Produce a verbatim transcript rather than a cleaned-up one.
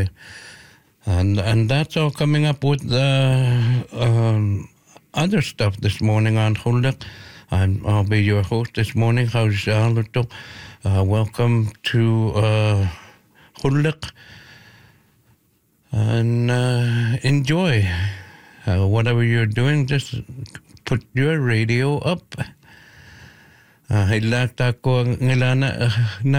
you. And and that's all coming up with uh, um, other stuff this morning on Huluk. I'm, I'll be your host this morning. How's uh, welcome to uh, Huluk. And uh, enjoy. Uh, whatever you're doing, just put your radio up. Uh, hilak ako ngilana